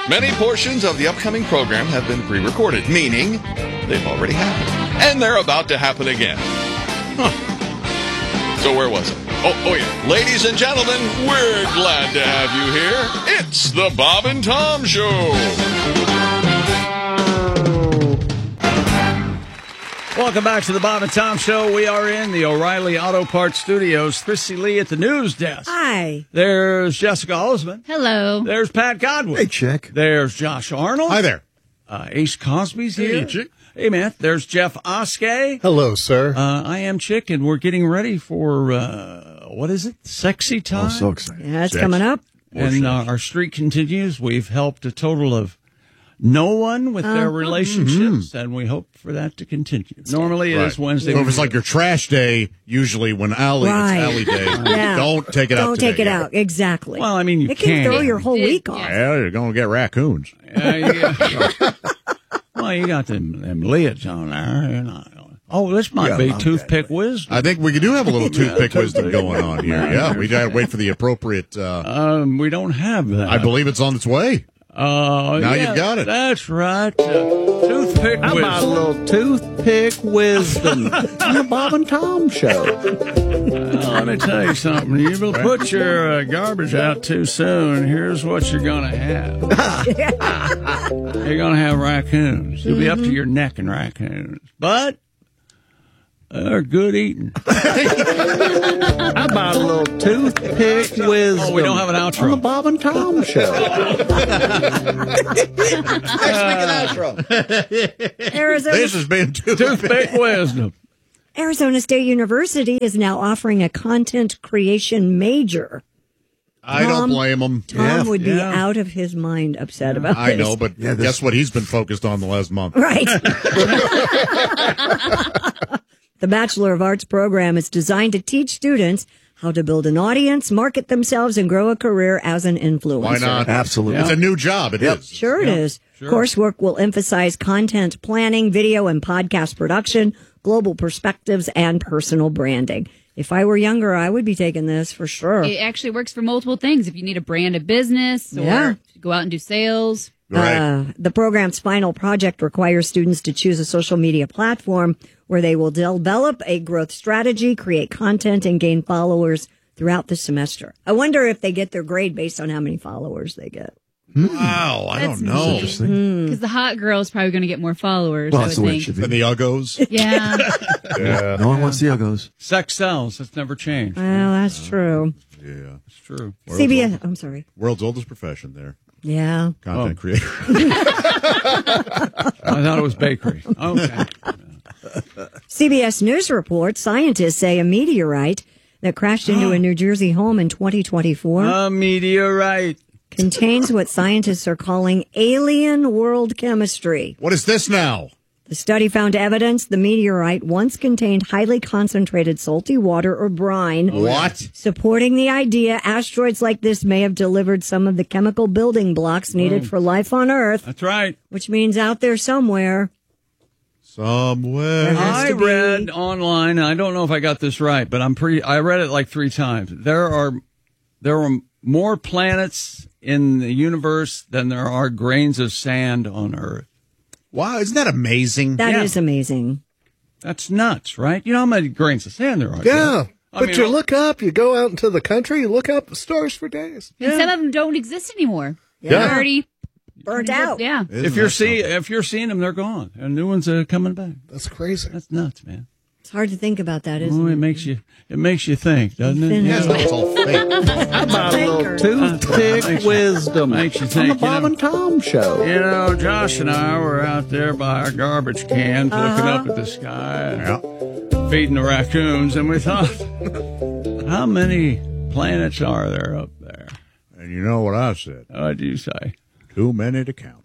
Many portions of the upcoming program have been pre-recorded, meaning they've already happened. And they're about to happen again. So where was it? Oh yeah. Ladies and gentlemen, we're glad to have you here. It's the Bob and Tom Show. Welcome back to the Bob and Tom Show. We are in the O'Reilly Auto Parts Studios. Chrissy Lee at the news desk. Hi. There's Jessica Osmond. Hello. There's Pat Godwin. Hey, Chick. There's Josh Arnold. Hi there. Ace Cosby's here. Hey, Chick. Hey, man. There's Jeff Oskay. Hello, sir. I am Chick, and we're getting ready for, what is it? Sexy time? Oh, so excited. Yeah, it's coming up. And our streak continues. We've helped a total of no one with their relationships, and we hope for that to continue. Normally it is Wednesday. So if it's like your trash day, usually when it's Allie Day, don't take it out. Don't take it out. Exactly. Well, I mean, you it can throw your whole week off. Yeah, you're going to get raccoons. Well, you got them lids on there. You're not. Oh, this might be toothpick wisdom. I think we do have a little toothpick wisdom going on here. Yeah, we got to wait for the appropriate. We don't have that. I believe it's on its way. Now you've got it. That's right. Toothpick wisdom. How about a little toothpick wisdom on the Bob and Tom Show? Let me tell you something. You will put your garbage out too soon. Here's what you're going to have. You're going to have raccoons. You'll be up to your neck in raccoons. But they're good eating. How about a little toothpick wisdom? Oh, we don't have an outro. On the Bob and Tom Show. This has been toothpick wisdom. Arizona State University is now offering a content creation major. I don't blame him. Tom would be out of his mind upset about this. I know, but guess what he's been focused on the last month? Right. The Bachelor of Arts program is designed to teach students how to build an audience, market themselves, and grow a career as an influencer. Why not? Absolutely. It's a new job. It is. Sure it is. Sure. Coursework will emphasize content planning, video and podcast production, global perspectives, and personal branding. If I were younger, I would be taking this for sure. It actually works for multiple things. If you need to brand a business or go out and do sales. Right. The program's final project requires students to choose a social media platform where they will develop a growth strategy, create content, and gain followers throughout the semester. I wonder if they get their grade based on how many followers they get. Wow, I don't know. Because the hot girl is probably going to get more followers, Well, I that's would the way it think. should be. And the Uggos. Yeah. No one wants the Uggos. Sex sells. It's never changed. Well, that's true. Yeah. It's true. CBS, I'm sorry. World's oldest profession there. Yeah. Content creator. I thought it was bakery. Okay. CBS News reports scientists say a meteorite that crashed into a New Jersey home in 2024 A meteorite. contains what scientists are calling alien world chemistry. What is this now? The study found evidence the meteorite once contained highly concentrated salty water or brine, What? supporting the idea asteroids like this may have delivered some of the chemical building blocks needed for life on Earth, That's right. which means out there somewhere. Somewhere. has I to be. read online, I don't know if I got this right, but I read it like 3 times. There are more planets in the universe than there are grains of sand on Earth. Wow, isn't that amazing? That is amazing. That's nuts, right? You know how many grains of sand there are? Yeah. I But mean, you look up, you go out into the country, you look up at the stars for days. And some of them don't exist anymore. Yeah. They're already Burnt out. Yeah. If you're seeing them, they're gone, and new ones are coming back. That's crazy. That's nuts, man. It's hard to think about that, isn't Oh, it? it makes you think, doesn't it? Yeah. It's all fake. How about a little toothpick wisdom Makes you on think, the Bob and Tom Show? You know, Josh and I were out there by our garbage cans looking up at the sky, feeding the raccoons, and we thought, how many planets are there up there? And you know what I said? What'd you say? Too many to count.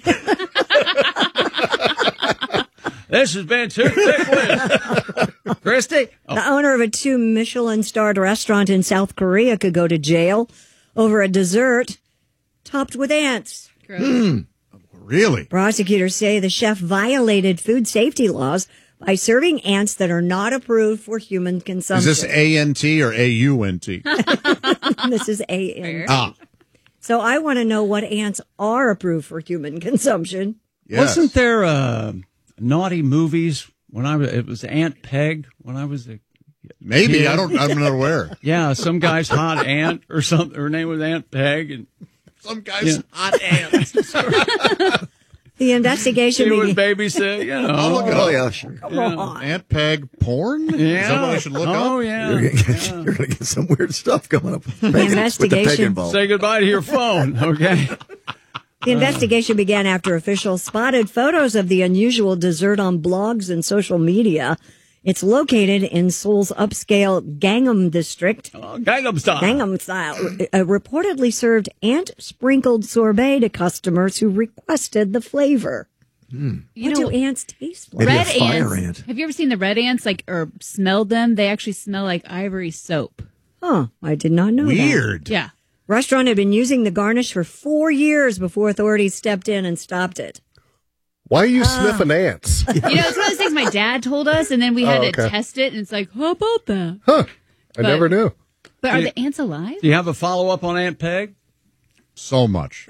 This has been Toothpick Wisdom. Christy? The owner of a 2 Michelin-starred restaurant in South Korea could go to jail over a dessert topped with ants. Really? Prosecutors say the chef violated food safety laws by serving ants that are not approved for human Is consumption. this A-N-T or A-U-N-T? This is A-N. Ah. So I want to know what ants are approved for human consumption. Yes. Wasn't there naughty movies when it was Aunt Peg when I was a Maybe. kid? I'm not aware. Yeah, some guy's hot aunt or something. Her name was Aunt Peg, and Some guy's hot aunt. The investigation she would began. babysit, you know. I'll look it Oh, up. yeah, sure. Come on. Aunt Peg porn? Yeah. Is that what I should look Oh, up? yeah. You're going to get some weird stuff coming up. The With the peg investigation. involved. Say goodbye to your phone, okay? The investigation began after officials spotted photos of the unusual dessert on blogs and social media. It's located in Seoul's upscale Gangnam district. Gangnam Style. Gangnam style. Reportedly served ant-sprinkled sorbet to customers who requested the flavor. You What know, do ants taste like? Maybe red a fire ants. ant. Have you ever seen the red ants, or smelled them? They actually smell like ivory soap. Huh, I did not know that. Weird. Yeah. Restaurant had been using the garnish for 4 years before authorities stepped in and stopped it. Why are you sniffing ants? You know, it's one of those things my dad told us, and then we had to okay. test it, and it's like, how about that? Huh. I But- never knew. But are the ants alive? Do you have a follow-up on Aunt Peg? So much.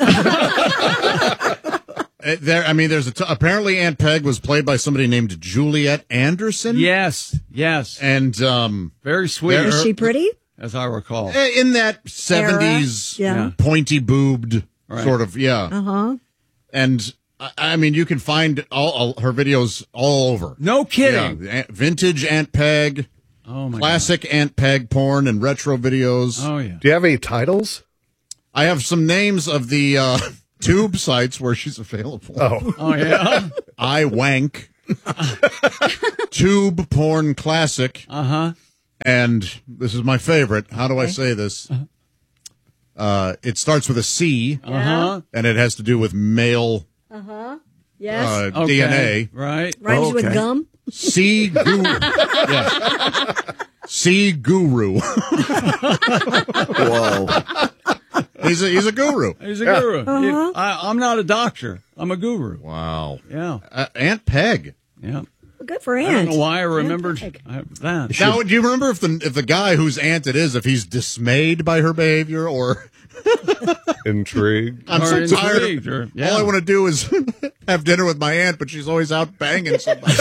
There's apparently Aunt Peg was played by somebody named Juliet Anderson. Yes, yes. And Very sweet, There- Is she pretty? as I recall. in that 70s Yeah. pointy boobed Right. sort of, yeah. Uh-huh. And I mean, you can find all her videos all over. No kidding. Yeah, vintage Aunt Peg, Oh, my classic Aunt Peg porn and retro videos. God. Oh, yeah. Do you have any titles? I have some names of the tube sites where she's available. Oh. Oh, yeah? I Wank, Tube Porn Classic, Uh-huh. and this is my favorite. How do I say this? It starts with a C, Uh-huh. and it has to do with male Yes. Okay. DNA. Right. Rhymes with okay. gum? C Guru. Yeah. C Guru. Whoa. He's a guru. He's a guru. I'm not a doctor. I'm a guru. Wow. Yeah. Aunt Peg. Yeah. Well, good for I ants. don't know why I remembered Peg. that. Now, do you remember if the guy whose aunt it is, if he's dismayed by her behavior or Intrigued. I'm Or so tired. intrigued, or- yeah. All I want to do is have dinner with my aunt, but she's always out banging somebody.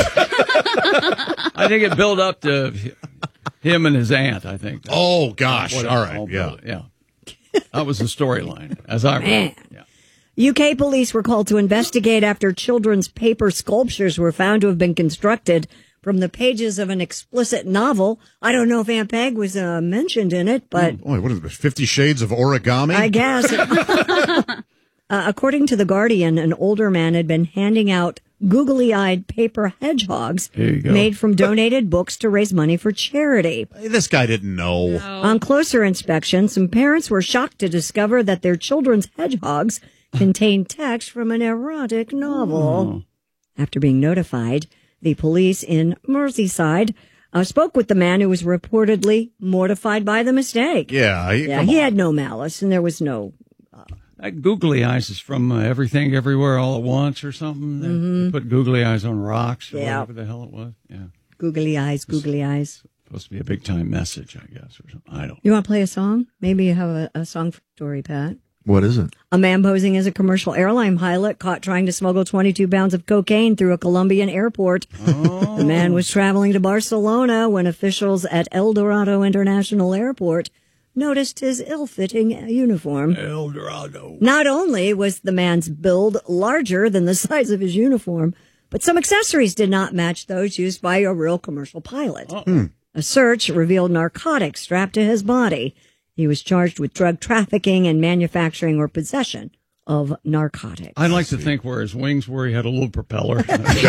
I think it built up to him and his aunt, I think. Oh gosh! What it All right, all yeah. built- yeah. That was the storyline, as I Man. remember. Yeah. UK police were called to investigate after children's paper sculptures were found to have been constructed from the pages of an explicit novel. I don't know if Aunt Peg was mentioned in it, but Boy, what is it? 50 Shades of Origami? I guess. According to The Guardian, an older man had been handing out googly-eyed paper hedgehogs There you go. made from donated books to raise money for charity. This guy didn't know. On closer inspection, some parents were shocked to discover that their children's hedgehogs contained text from an erotic novel. After being notified, the police in Merseyside spoke with the man who was reportedly mortified by the mistake. Yeah, He had no malice, and there was no... That googly eyes is from Everything Everywhere All at Once or something. They put googly eyes on rocks or Yeah. whatever the hell it was. Yeah. Googly eyes, googly eyes. Supposed to be a big time message, I guess, or something. I don't. You want to play a song? Maybe you have a song story, Pat. What is it? A man posing as a commercial airline pilot caught trying to smuggle 22 pounds of cocaine through a Colombian airport. The man was traveling to Barcelona when officials at El Dorado International Airport noticed his ill-fitting uniform. El Dorado. Not only was the man's build larger than the size of his uniform, but some accessories did not match those used by a real commercial pilot. A search revealed narcotics strapped to his body. He was charged with drug trafficking and manufacturing or possession of narcotics. I'd like to think where his wings were, he had a little propeller.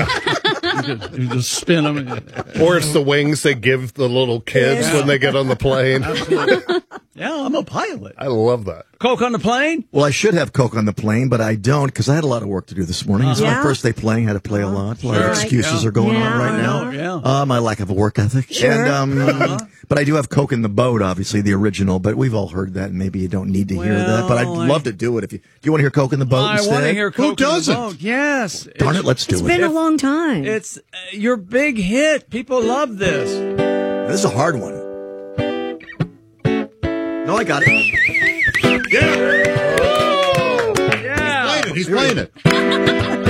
You just spin them. Or it's the wings they give the little kids when they get on the plane. Yeah, I'm a pilot. I love that. Coke on the plane? Well, I should have Coke on the plane, but I don't because I had a lot of work to do this morning. It's Yeah. my first day playing. Had to play a lot. A lot of Sure. excuses Yeah. are going Yeah, on right I now. know. Yeah. My lack of a work ethic. Sure. And, but I do have Coke in the Boat, obviously, the original, but we've all heard that, and maybe you don't need to hear that. But I'd Well, love to do it. Do you want to hear Coke in the Boat I instead? want to hear Coke doesn't? in the boat. Yes. Darn it, let's do It's it. been a long time. It's your big hit. People love this. This is a hard one. No, I got it. Yeah. He's playing it.